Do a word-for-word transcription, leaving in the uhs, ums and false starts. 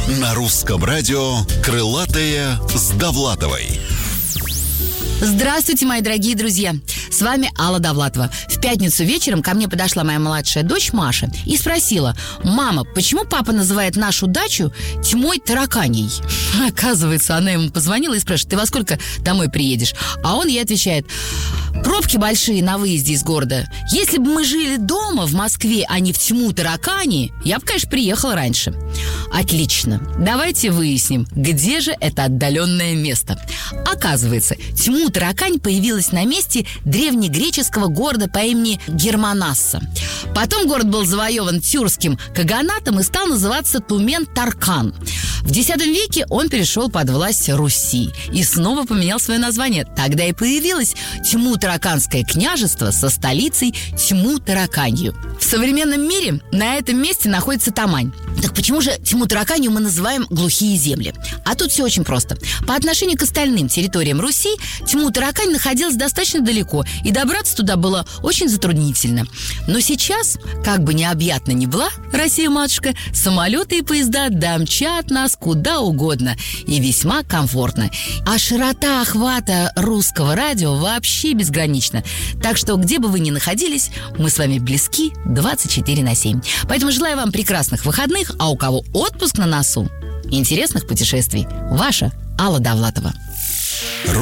На русском радио «Крылатые с Довлатовой». Здравствуйте, мои дорогие друзья! С вами Алла Довлатова. В пятницу вечером ко мне подошла моя младшая дочь Маша и спросила: «Мама, почему папа называет нашу дачу тьмой тараканей?» Оказывается, она ему позвонила и спрашивает: «Ты во сколько домой приедешь?» А он ей отвечает: «Пробки большие на выезде из города. Если бы мы жили дома в Москве, а не в тьму таракани, я бы, конечно, приехала раньше». Отлично. Давайте выясним, где же это отдаленное место. Оказывается, тьму таракань появилась на месте древнегреческого города по имени Германасса. Потом город был завоеван тюркским каганатом и стал называться Тумен-Таркан. В десятом веке он перешел под власть Руси и снова поменял свое название. Тогда и появилось Тьму-Тараканское княжество со столицей Тьму-Тараканью. В современном мире на этом месте находится Тамань. Так почему же Тьму-Тараканью мы называем глухие земли? А тут все очень просто. По отношению к остальным территориям Руси Тьму-Таракань находилась достаточно далеко, и добраться туда было очень затруднительно. Но сейчас, как бы необъятна ни была Россия-матушка, самолеты и поезда домчат нас куда угодно и весьма комфортно. А широта охвата русского радио вообще безгранична. Так что, где бы вы ни находились, мы с вами близки двадцать четыре на семь. Поэтому желаю вам прекрасных выходных, а у кого отпуск на носу, интересных путешествий. Ваша Алла Довлатова.